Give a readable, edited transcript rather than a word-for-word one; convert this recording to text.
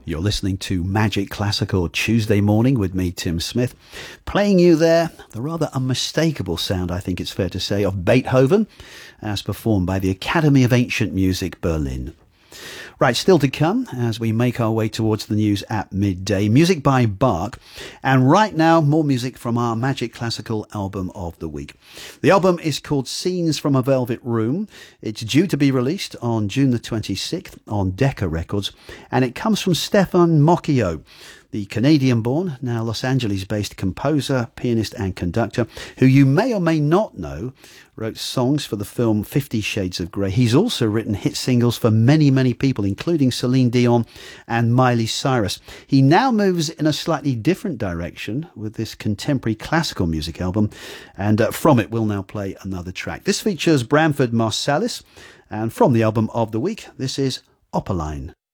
You're listening to Magic Classical Tuesday morning with me, Tim Smith, playing you there the rather unmistakable sound, I think it's fair to say, of Beethoven, as performed by the Academy of Ancient Music, Berlin. Right, still to come as we make our way towards the news at midday. Music by Bach. And right now, more music from our Magic Classical album of the week. The album is called Scenes from a Velvet Room. It's due to be released on June the 26th on Decca Records. And it comes from Stefan Mocchio, the Canadian-born, now Los Angeles-based composer, pianist and conductor, who you may or may not know wrote songs for the film 50 Shades of Grey. He's also written hit singles for many, many people, including Celine Dion and Miley Cyrus. He now moves in a slightly different direction with this contemporary classical music album, and from it we'll now play another track. This features Branford Marsalis, and from the album of the week, this is Opaline.